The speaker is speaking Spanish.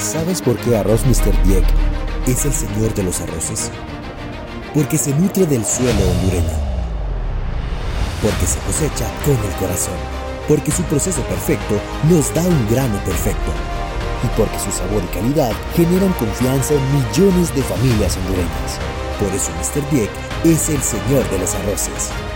¿Sabes por qué Arroz Mr. Dieck es el señor de los arroces? Porque se nutre del suelo hondureño. Porque se cosecha con el corazón. Porque su proceso perfecto nos da un grano perfecto. Y porque su sabor y calidad generan confianza en millones de familias hondureñas. Por eso Mr. Dieck es el señor de los arroces.